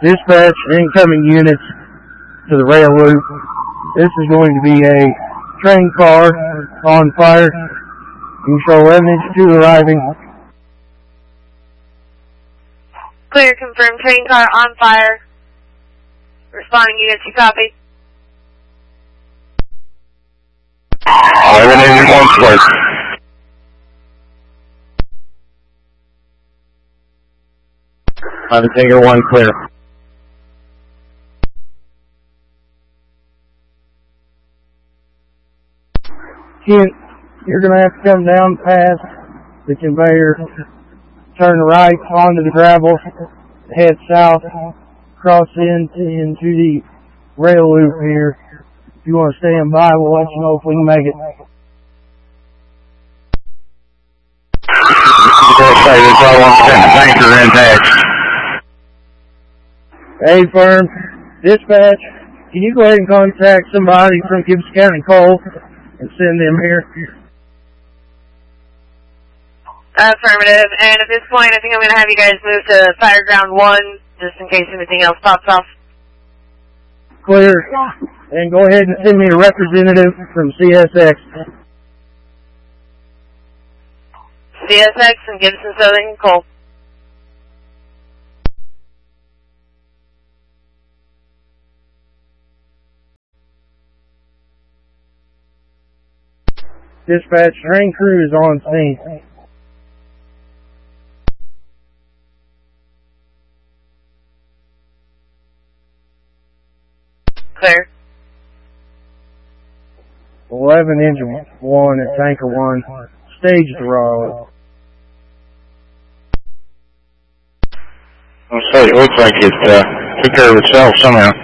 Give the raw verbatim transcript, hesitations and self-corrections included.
Dispatch, incoming units to the rail loop. This is going to be a train car on fire. You show eleven inch two arriving. Clear, confirmed. Train car on fire. Responding units, you copy? eleven engine one clear. eleven Tanker one clear. Kent, you're going to have to come down past the conveyor, turn right onto the gravel, head south, cross into, into the rail loop here. If you want to stand by, we'll let you know if we can make it. Say this I want to send the tanker intact. Hey, firm. Dispatch, can you go ahead and contact somebody from Gibbs County Coal and send them here? Affirmative. And at this point, I think I'm going to have you guys move to Fireground one, just in case anything else pops off. Clear. And go ahead and send me a representative from C S X. C S X and Gibson Southern Coal. Dispatch, train crew is on scene. Clear. eleven engine one at tanker one. Stage the Raleigh. I'll say, it looks like it uh, took care of itself somehow.